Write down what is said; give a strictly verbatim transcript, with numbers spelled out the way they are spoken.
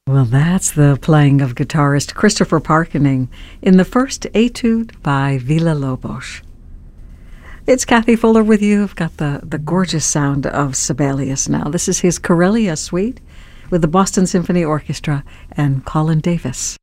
Well, that's the playing of guitarist Christopher Parkening in the first etude by Villa-Lobos. It's Kathy Fuller with you. I've got the, the gorgeous sound of Sibelius now. This is his Corellia Suite with the Boston Symphony Orchestra and Colin Davis.